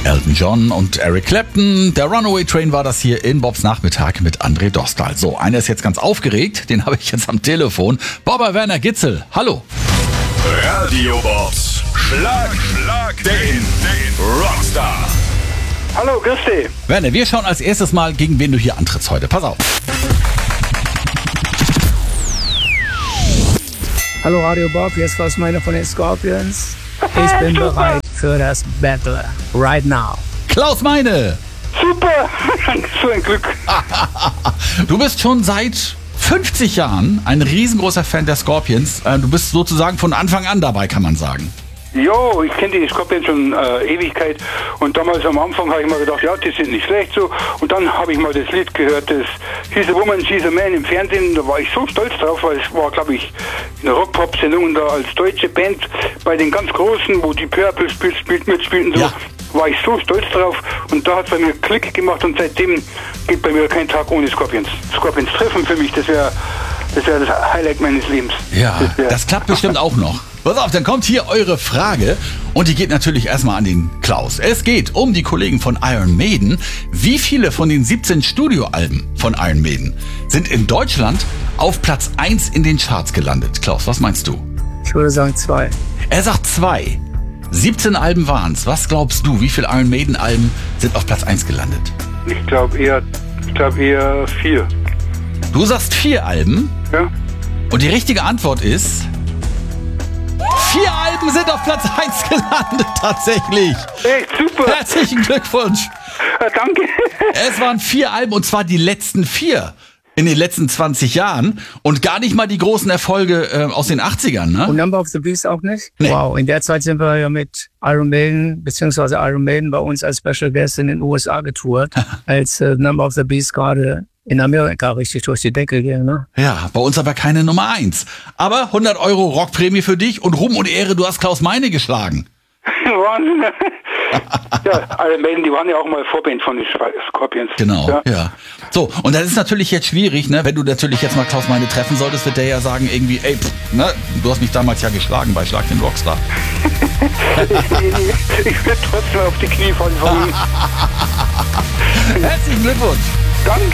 Elton John und Eric Clapton. Der Runaway Train war das hier in Bobs Nachmittag mit André Dostal. So, einer ist jetzt ganz aufgeregt, den habe ich jetzt am Telefon. Bobber Werner Gitzel, hallo. Radio Bob, Schlag den Rockstar. Hallo, grüß dich. Werner, wir schauen als erstes mal, gegen wen du hier antrittst heute. Pass auf. Hallo Radio Bob, hier ist Klaus Meine von den Scorpions. Ich bin bereit für das Battle right now. Klaus Meine. Super, so ein Glück. Du bist schon seit 50 Jahren ein riesengroßer Fan der Scorpions. Du bist sozusagen von Anfang an dabei, kann man sagen. Jo, ich kenne die Scorpions schon Ewigkeit und damals am Anfang habe ich mal gedacht, ja, die sind nicht schlecht so. Und dann habe ich mal das Lied gehört, das She's a Woman, She's a Man im Fernsehen. Da war ich so stolz drauf, weil es war, glaube ich, eine Rock-Pop-Sendung da als deutsche Band bei den ganz Großen, wo die Purple mitspielten, so. Ja. War ich so stolz drauf und da hat es bei mir Klick gemacht und seitdem geht bei mir kein Tag ohne Scorpions. Scorpions treffen für mich, das wäre das Highlight meines Lebens. Ja, das klappt bestimmt auch noch. Pass auf, dann kommt hier eure Frage und die geht natürlich erstmal an den Klaus. Es geht um die Kollegen von Iron Maiden. Wie viele von den 17 Studioalben von Iron Maiden sind in Deutschland auf Platz 1 in den Charts gelandet? Klaus, was meinst du? Ich würde sagen 2. Er sagt 2. 17 Alben waren's. Was glaubst du, wie viele Iron Maiden Alben sind auf Platz 1 gelandet? Ich glaube eher 4. Du sagst 4 Alben Ja. und die richtige Antwort ist... 4 Alben sind auf Platz 1 gelandet, tatsächlich. Echt super. Herzlichen Glückwunsch. Danke. Es waren 4 Alben und zwar die letzten 4 in den letzten 20 Jahren und gar nicht mal die großen Erfolge aus den 80ern, ne? Und Number of the Beast auch nicht? Nee. Wow, in der Zeit sind wir ja mit Iron Maiden, beziehungsweise Iron Maiden bei uns als Special Guest in den USA getourt, als Number of the Beast gerade in Amerika richtig durch die Decke ging, ne? Ja, bei uns aber keine Nummer 1. Aber 100 € Rockprämie für dich und Ruhm und Ehre, du hast Klaus Meine geschlagen. Wahnsinn. Ja, Iron Maiden, die waren ja auch mal Vorband von den Scorpions. Genau, ja. So, und das ist natürlich jetzt schwierig, ne? Wenn du natürlich jetzt mal Klaus Meine treffen solltest, wird der ja sagen irgendwie, ey, ne? Du hast mich damals ja geschlagen bei Schlag den Rockstar. Ich will trotzdem auf die Knie fallen von ihm. Herzlichen Glückwunsch. Danke.